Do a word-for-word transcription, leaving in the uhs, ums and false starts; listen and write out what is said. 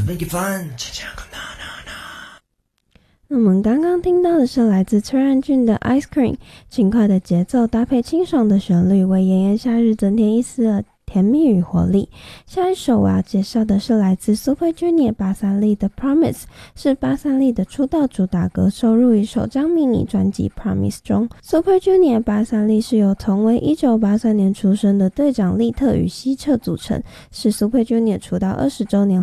make it fun。 那我们刚刚听到的是来自崔然俊的 Ice Cream， 轻快的节奏搭配清爽的旋律，为炎炎夏日增添一丝的甜蜜与活力。下一首我要介绍的是来自 Super Junior 八三栗的 Promise， 是八三栗的出道主打歌，收录于首张迷你专辑 Promise 中。 Super Junior 八三栗是由同为一九八三年出生的队长利特与希澈组成，是 Super Junior 出道二十周年